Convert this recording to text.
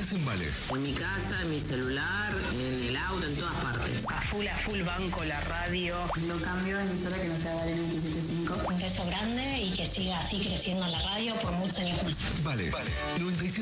Estás en Vale. En mi casa, en mi celular, en el auto, en todas partes. A full banco, la radio. No cambio de emisora que no sea Vale 97.5. Un beso grande y que siga así creciendo la radio por muchos años más. Vale. 97.